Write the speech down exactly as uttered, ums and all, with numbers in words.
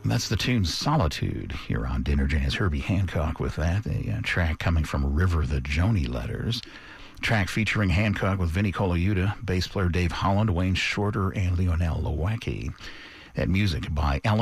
That's the tune Solitude here on Dinner Jazz. Herbie Hancock with that, a uh, track coming from River the Joni Letters. Track featuring Hancock with Vinnie Colaiuta, bass player Dave Holland, Wayne Shorter, and Lionel Lowacki. That music by Ellen